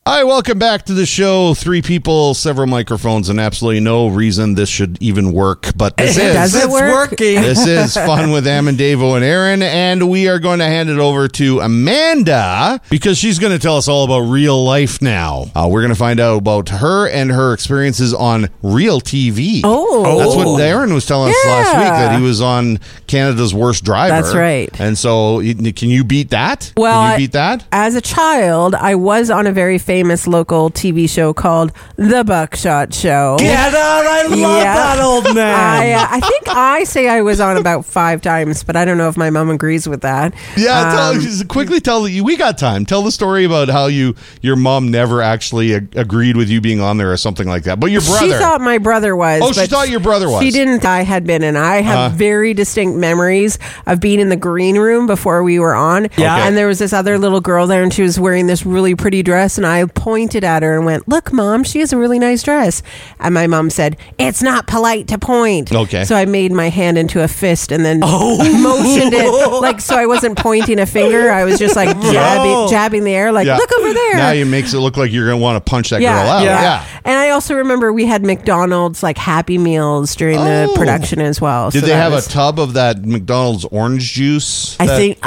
Hi, welcome back to the show. 3 people, several microphones, and absolutely no reason this should even work. But this Does it work? working. This is Fun with Am and Davo and Aaron, and we are going to hand it over to Amanda because she's going to tell us all about real life now. We're going to find out about her and her experiences on real TV. Oh. That's what Aaron was telling us last week, that he was on Canada's Worst Driver. That's right. And so, can you beat that? Well, can you beat that? As a child, I was on a very famous local TV show called The Buckshot Show. Get out! I love that old man. I think I say I was on about 5 times, but I don't know if my mom agrees with that. Yeah, quickly tell you. We got time. Tell the story about how your mom never actually agreed with you being on there or something like that. But your brother. She thought my brother was. Oh, she thought your brother was. She didn't. I had been, and I have very distinct memories of being in the green room before we were on. Yeah. And there was this other little girl there, and she was wearing this really pretty dress, and I pointed at her and went, "Look, Mom, she has a really nice dress." And my mom said, "It's not polite to point." Okay. So I made my hand into a fist and then motioned it, like, so I wasn't pointing a finger. I was just like jabbing the air, like, look over there. Now it makes it look like you're going to want to punch that girl out. Yeah. And I also remember we had McDonald's like Happy Meals during the production as well. Did they have a tub of that McDonald's orange juice? I think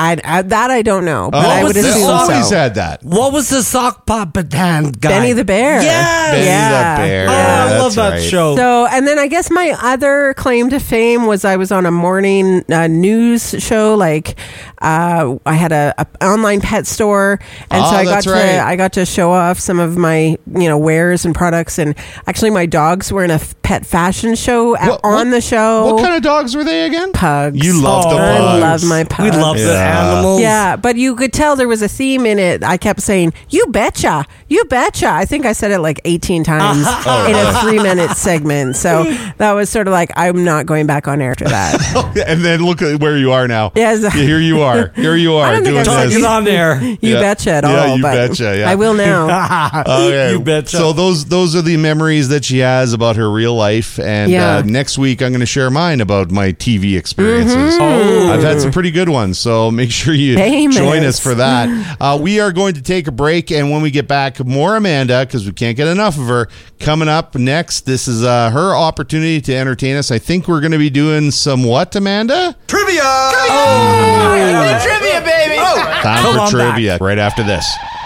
I don't know, but I would they assume always so. had that. What was the sock puppet hand guy? Benny the Bear. Yes. Benny Yeah. the Bear. Oh, Yeah, I love that's that right. show. So, and then I guess my other claim to fame was I was on a morning news show. Like, I had a online pet store, and so I got to show off some of my wares and products. And actually, my dogs were in a pet fashion show on the show. What kind of dogs were they again? Pugs. You love the pugs. I love my pugs. We love the animals. Yeah, but you could tell there was a theme in it. I kept saying, "You betcha, you betcha." I think I said it like 18 times in a 3-minute segment. So that was sort of like, I'm not going back on air after that. And then look at where you are now. Yes. Here you are. Here you are I don't think doing I'm this. Talking on there. You betcha at all. Yeah, you but betcha. Yeah. I will now. Okay. You betcha. So those are the memories that she has about her real life, and next week I'm going to share mine about my TV experiences. I've had some pretty good ones, so make sure you join us for that. We are going to take a break, and when we get back, more Amanda, because we can't get enough of her. Coming up next, this is her opportunity to entertain us. I think we're going to be doing some what, Amanda? Trivia! Time for trivia right after this.